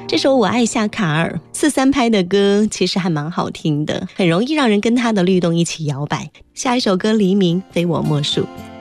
这首我爱夏卡尔4/3拍的歌其实还蛮好听的，很容易让人跟他的律动一起摇摆。下一首歌黎明非我莫属。